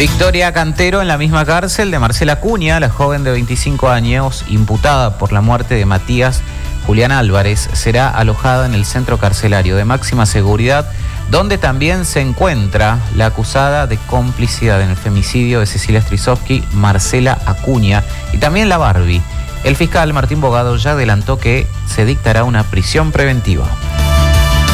Victoria Cantero en la misma cárcel de Marcela Acuña, la joven de 25 años imputada por la muerte de Matías Julián Álvarez, será alojada en el centro carcelario de máxima seguridad, donde también se encuentra la acusada de complicidad en el femicidio de Cecilia Strisovsky, Marcela Acuña, y también la Barbie. El fiscal Martín Bogado ya adelantó que se dictará una prisión preventiva.